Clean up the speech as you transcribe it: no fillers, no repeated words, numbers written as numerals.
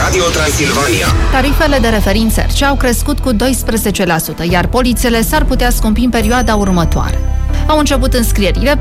Radio Transilvania. Tarifele de referință RC au crescut cu 12%, iar polițele s-ar putea scumpi în perioada următoare. Au început înscrierile